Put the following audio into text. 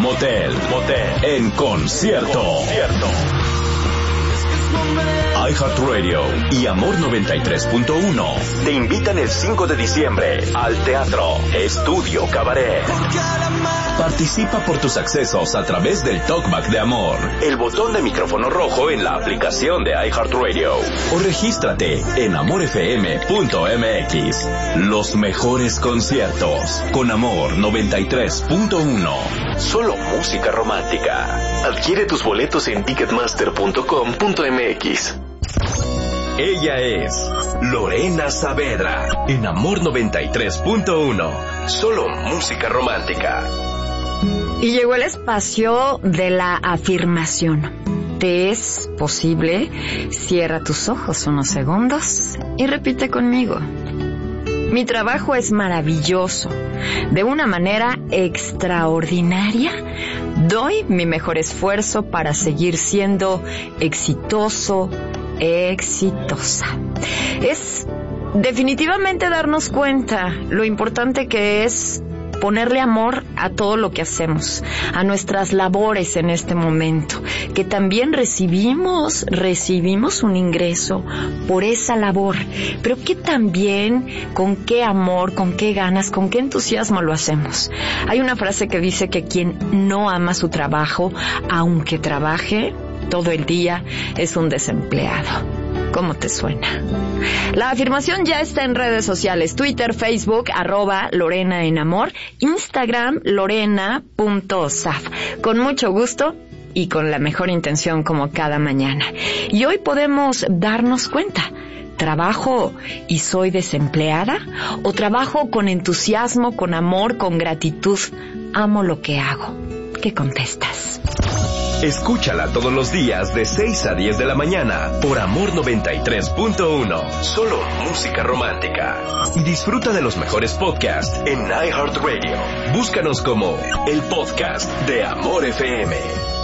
Motel en concierto. iHeartRadio y Amor 93.1 te invitan el 5 de diciembre al Teatro Estudio Cabaret. Participa por tus accesos a través del Talkback de Amor, el botón de micrófono rojo en la aplicación de iHeartRadio, o regístrate en amorfm.mx. Los mejores conciertos con Amor 93.1. Solo música romántica. Adquiere tus boletos en ticketmaster.com.mx. Ella es Lorena Saavedra en Amor 93.1. Solo música romántica. Y llegó el espacio de la afirmación. ¿Te es posible? Cierra tus ojos unos segundos y repite conmigo. Mi trabajo es maravilloso. De una manera extraordinaria, doy mi mejor esfuerzo para seguir siendo exitoso, exitosa. Es definitivamente darnos cuenta lo importante que es ponerle amor a todo lo que hacemos, a nuestras labores en este momento, que también recibimos un ingreso por esa labor, pero que también con qué amor, con qué ganas, con qué entusiasmo lo hacemos. Hay una frase que dice que quien no ama su trabajo, aunque trabaje todo el día, es un desempleado. ¿Cómo te suena? La afirmación ya está en redes sociales: Twitter, Facebook, @Lorena en Amor, Instagram, lorena.saf. Con mucho gusto y con la mejor intención, como cada mañana. Y hoy podemos darnos cuenta: ¿trabajo y soy desempleada? ¿O trabajo con entusiasmo, con amor, con gratitud? Amo lo que hago. ¿Qué contestas? Escúchala todos los días de 6 a 10 de la mañana por Amor 93.1. Solo música romántica. Y disfruta de los mejores podcasts en iHeartRadio. Búscanos como el podcast de Amor FM.